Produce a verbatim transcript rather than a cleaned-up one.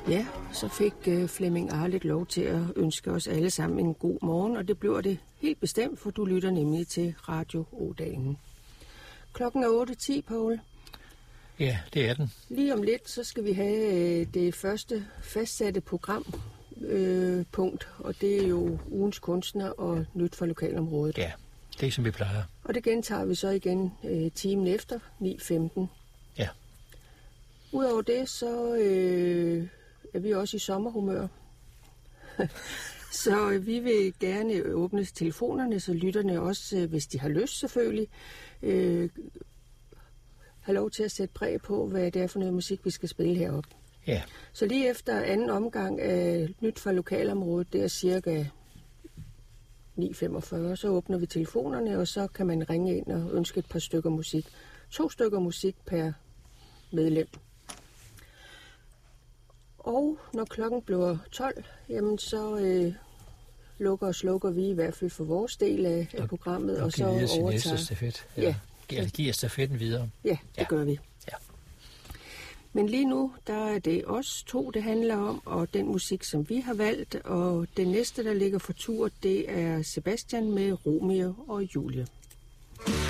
Ja, så fik uh, Flemming Arlet lov til at ønske os alle sammen en god morgen, og det bliver det helt bestemt, for du lytter nemlig til Radio O-dagen. Klokken er otte ti, Poul. Ja, det er den. Lige om lidt, så skal vi have uh, det første fastsatte programpunkt, uh, punkt, og det er jo ugens kunstner og nyt for lokalområdet. Ja, det er som vi plejer. Og det gentager vi så igen uh, timen efter, ni femten. Ja. Udover det, så øh, er vi også i sommerhumør. Så øh, vi vil gerne åbne telefonerne, så lytterne også, øh, hvis de har lyst selvfølgelig, øh, har lov til at sætte præg på, hvad det er for noget musik, vi skal spille heroppe. Ja. Så lige efter anden omgang af nyt fra lokalområdet, det er cirka ni femogfyrre, så åbner vi telefonerne, og så kan man ringe ind og ønske et par stykker musik. To stykker musik per medlem. Og når klokken bliver tolv, jamen så øh, lukker og slukker vi i hvert fald for vores del af, af programmet, og, og så overtager. Næste stafet. Ja. Ja. Giver, giver stafetten videre. Ja, det ja. gør vi. Ja. Men lige nu, der er det os to, det handler om, og den musik, som vi har valgt, og det næste, der ligger for tur, det er Sebastian med Romeo og Julie.